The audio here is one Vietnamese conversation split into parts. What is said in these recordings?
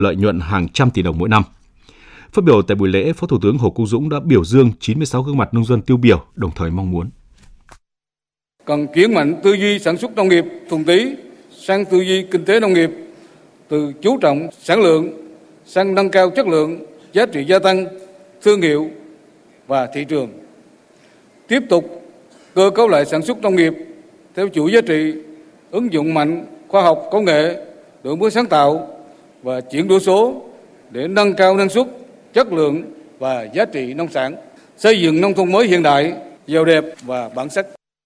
lợi nhuận hàng trăm tỷ đồng mỗi năm. Phát biểu tại buổi lễ, Phó Thủ tướng Hồ Quốc Dũng đã biểu dương 96 gương mặt nông dân tiêu biểu, đồng thời mong muốn cần chuyển mạnh tư duy sản xuất nông nghiệp thuần túy sang tư duy kinh tế nông nghiệp, từ chú trọng sản lượng sang nâng cao chất lượng, giá trị gia tăng, thương hiệu và thị trường. Tiếp tục cơ cấu lại sản xuất nông nghiệp theo chuỗi giá trị, ứng dụng mạnh khoa học công nghệ, đổi mới sáng tạo và chuyển đổi số để nâng cao năng suất, chất lượng và giá trị nông sản, xây dựng nông thôn mới hiện đại, giàu đẹp và bản sắc.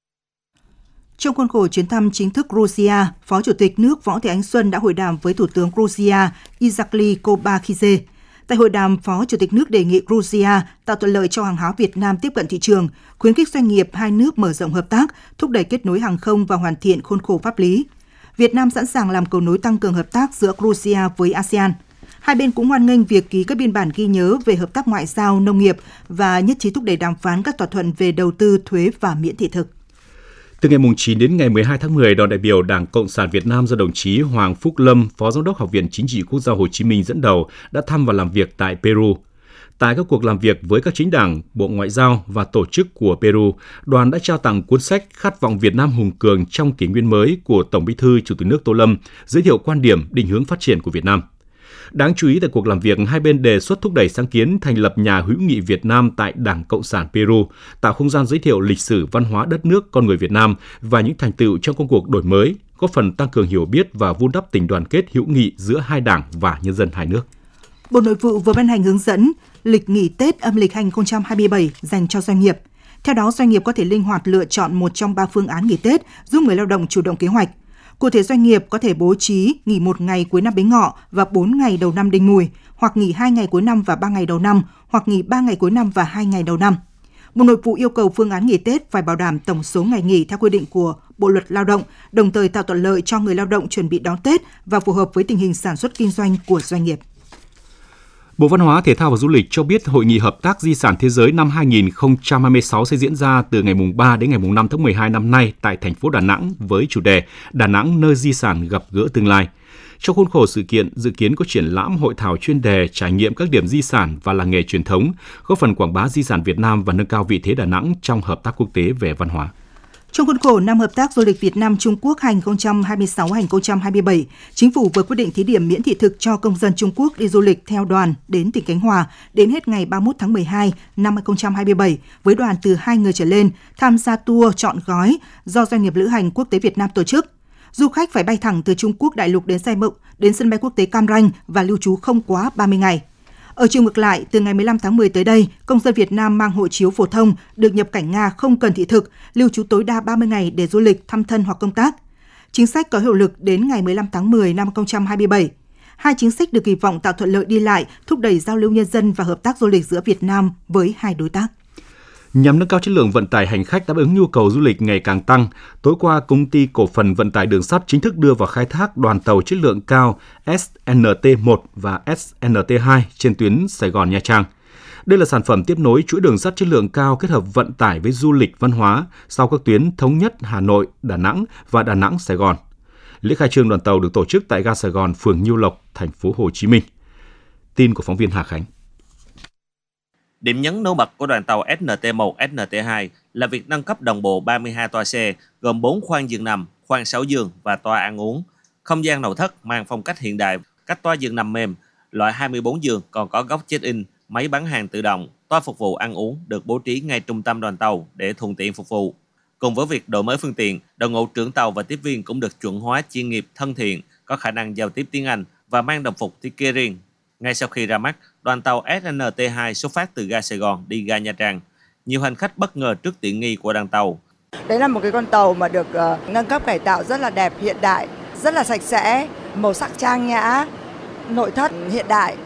Trong khuôn khổ chuyến thăm chính thức Georgia, Phó Chủ tịch nước Võ Thị Ánh Xuân đã hội đàm với Thủ tướng Georgia Irakli Kobakhidze. Tại hội đàm, Phó Chủ tịch nước đề nghị Georgia tạo thuận lợi cho hàng hóa Việt Nam tiếp cận thị trường, khuyến khích doanh nghiệp hai nước mở rộng hợp tác, thúc đẩy kết nối hàng không và hoàn thiện khuôn khổ pháp lý. Việt Nam sẵn sàng làm cầu nối tăng cường hợp tác giữa Georgia với ASEAN. Hai bên cũng hoan nghênh việc ký các biên bản ghi nhớ về hợp tác ngoại giao, nông nghiệp và nhất trí thúc đẩy đàm phán các thỏa thuận về đầu tư, thuế và miễn thị thực. Từ ngày 9 đến ngày 12 tháng 10, đoàn đại biểu Đảng Cộng sản Việt Nam do đồng chí Hoàng Phúc Lâm, Phó Giám đốc Học viện Chính trị Quốc gia Hồ Chí Minh dẫn đầu đã thăm và làm việc tại Peru. Tại các cuộc làm việc với các chính đảng, Bộ Ngoại giao và tổ chức của Peru, đoàn đã trao tặng cuốn sách Khát vọng Việt Nam hùng cường trong kỷ nguyên mới của Tổng Bí thư Chủ tịch nước Tô Lâm, giới thiệu quan điểm, định hướng phát triển của Việt Nam. Đáng chú ý tại cuộc làm việc, hai bên đề xuất thúc đẩy sáng kiến thành lập Nhà hữu nghị Việt Nam tại Đảng Cộng sản Peru, tạo không gian giới thiệu lịch sử, văn hóa đất nước, con người Việt Nam và những thành tựu trong công cuộc đổi mới, góp phần tăng cường hiểu biết và vun đắp tình đoàn kết hữu nghị giữa hai đảng và nhân dân hai nước. Bộ Nội vụ vừa ban hành hướng dẫn lịch nghỉ Tết âm lịch 2027 dành cho doanh nghiệp. Theo đó, doanh nghiệp có thể linh hoạt lựa chọn một trong 3 phương án nghỉ Tết, giúp người lao động chủ động kế hoạch. Cụ thể, doanh nghiệp có thể bố trí nghỉ 1 ngày cuối năm Bính Ngọ và 4 ngày đầu năm Đinh Mùi, hoặc nghỉ 2 ngày cuối năm và 3 ngày đầu năm, hoặc nghỉ 3 ngày cuối năm và 2 ngày đầu năm. Bộ Nội vụ yêu cầu phương án nghỉ Tết phải bảo đảm tổng số ngày nghỉ theo quy định của Bộ luật Lao động, đồng thời tạo thuận lợi cho người lao động chuẩn bị đón Tết và phù hợp với tình hình sản xuất kinh doanh của doanh nghiệp. Bộ Văn hóa, Thể thao và Du lịch cho biết Hội nghị Hợp tác Di sản Thế giới năm 2026 sẽ diễn ra từ ngày 3 đến ngày 5 tháng 12 năm nay tại thành phố Đà Nẵng với chủ đề Đà Nẵng nơi di sản gặp gỡ tương lai. Trong khuôn khổ sự kiện, dự kiến có triển lãm hội thảo chuyên đề trải nghiệm các điểm di sản và làng nghề truyền thống, góp phần quảng bá di sản Việt Nam và nâng cao vị thế Đà Nẵng trong hợp tác quốc tế về văn hóa. Trong khuôn khổ năm hợp tác du lịch Việt Nam Trung Quốc 2026-2027, Chính phủ vừa quyết định thí điểm miễn thị thực cho công dân Trung Quốc đi du lịch theo đoàn đến tỉnh Khánh Hòa đến hết ngày 31 tháng 12 năm 2027 với đoàn từ 2 người trở lên tham gia tour chọn gói do Doanh nghiệp Lữ hành Quốc tế Việt Nam tổ chức. Du khách phải bay thẳng từ Trung Quốc đại lục đến sân bay quốc tế Cam Ranh và lưu trú không quá 30 ngày. Ở chiều ngược lại, từ ngày 15 tháng 10 tới đây, công dân Việt Nam mang hộ chiếu phổ thông được nhập cảnh Nga không cần thị thực, lưu trú tối đa 30 ngày để du lịch, thăm thân hoặc công tác. Chính sách có hiệu lực đến ngày 15 tháng 10 năm 2027. Hai chính sách được kỳ vọng tạo thuận lợi đi lại, thúc đẩy giao lưu nhân dân và hợp tác du lịch giữa Việt Nam với hai đối tác. Nhằm nâng cao chất lượng vận tải hành khách đáp ứng nhu cầu du lịch ngày càng tăng, tối qua Công ty Cổ phần Vận tải Đường sắt chính thức đưa vào khai thác đoàn tàu chất lượng cao SNT1 và SNT2 trên tuyến Sài Gòn - Nha Trang. Đây là sản phẩm tiếp nối chuỗi đường sắt chất lượng cao kết hợp vận tải với du lịch văn hóa sau các tuyến thống nhất Hà Nội, Đà Nẵng và Đà Nẵng - Sài Gòn. Lễ khai trương đoàn tàu được tổ chức tại ga Sài Gòn, phường Nhiêu Lộc, thành phố Hồ Chí Minh. Tin của phóng viên Hà Khánh. Điểm nhấn nổi bật của đoàn tàu SNT1, SNT2 là việc nâng cấp đồng bộ 32 toa xe, gồm 4 khoang giường nằm, khoang 6 giường và toa ăn uống. Không gian nội thất mang phong cách hiện đại, các toa giường nằm mềm, loại 24 giường còn có góc check-in, máy bán hàng tự động, toa phục vụ ăn uống được bố trí ngay trung tâm đoàn tàu để thuận tiện phục vụ. Cùng với việc đổi mới phương tiện, đội ngũ trưởng tàu và tiếp viên cũng được chuẩn hóa chuyên nghiệp, thân thiện, có khả năng giao tiếp tiếng Anh và mang đồng phục thiết kế riêng. Ngay sau khi ra mắt, đoàn tàu SNT2 xuất phát từ ga Sài Gòn đi ga Nha Trang. Nhiều hành khách bất ngờ trước tiện nghi của đoàn tàu. Đấy là một cái con tàu mà được nâng cấp cải tạo rất là đẹp, hiện đại, rất là sạch sẽ, màu sắc trang nhã, nội thất hiện đại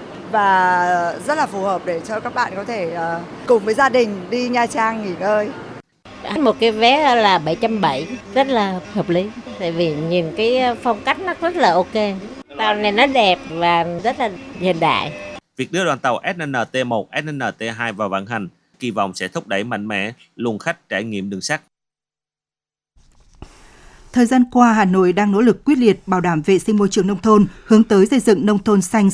và rất là phù hợp để cho các bạn có thể cùng với gia đình đi Nha Trang nghỉ ngơi. Một cái vé là 770, rất là hợp lý, tại vì nhìn cái phong cách nó rất là ok. Tàu này nó đẹp và rất là hiện đại. Việc đưa đoàn tàu SNT1, SNT2 vào vận hành kỳ vọng sẽ thúc đẩy mạnh mẽ luồng khách trải nghiệm đường sắt. Thời gian qua, Hà Nội đang nỗ lực quyết liệt bảo đảm vệ sinh môi trường nông thôn, hướng tới xây dựng nông thôn xanh